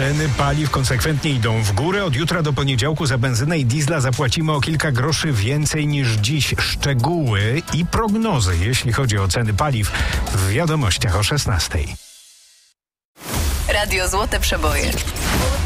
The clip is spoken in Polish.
Ceny paliw konsekwentnie idą w górę. Od jutra do poniedziałku za benzynę i diesla zapłacimy o kilka groszy więcej niż dziś. Szczegóły i prognozy, jeśli chodzi o ceny paliw, w wiadomościach o 16:00. Radio Złote Przeboje.